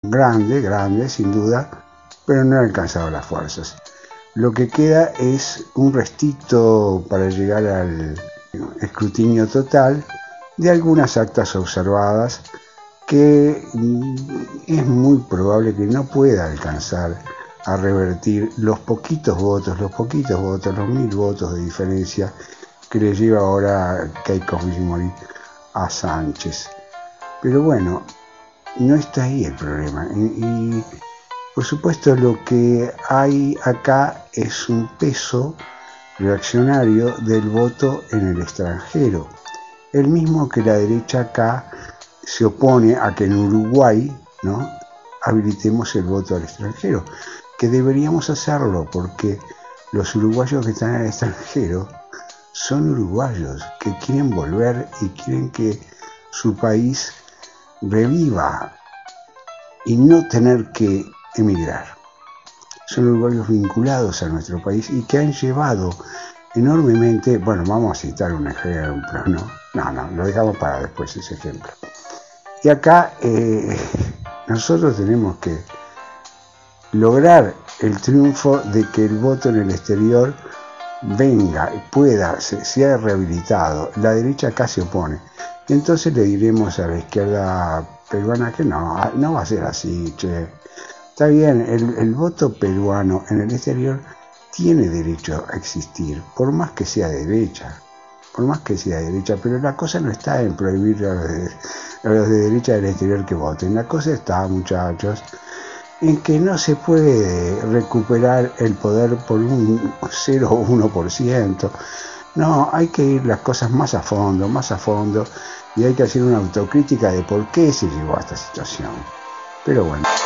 grande sin duda, pero no ha alcanzado las fuerzas. Lo que queda es un restito para llegar al escrutinio total de algunas actas observadas que es muy probable que no pueda alcanzar a revertir los poquitos votos, los 1000 votos de diferencia que le lleva ahora Keiko Fujimori a Sánchez. Pero bueno, no está ahí el problema. Y por supuesto lo que hay acá es un peso reaccionario del voto en el extranjero. El mismo que la derecha acá se opone a que en Uruguay, ¿no?, habilitemos el voto al extranjero, que deberíamos hacerlo porque los uruguayos que están en el extranjero son uruguayos que quieren volver y quieren que su país reviva y no tener que emigrar. Son uruguayos vinculados a nuestro país y que han llevado enormemente, bueno, vamos a citar un ejemplo, no, lo dejamos para después ese ejemplo. Y acá nosotros tenemos que lograr el triunfo de que el voto en el exterior venga, pueda, sea rehabilitado. La derecha acá se opone. Y entonces le diremos a la izquierda peruana que no va a ser así, che. Está bien, el voto peruano en el exterior tiene derecho a existir, por más que sea de derecha, pero la cosa no está en prohibir a los de derecha del exterior que voten. La cosa está, muchachos, en que no se puede recuperar el poder por un 0 o 1%. No, hay que ir las cosas más a fondo, y hay que hacer una autocrítica de por qué se llegó a esta situación. Pero bueno.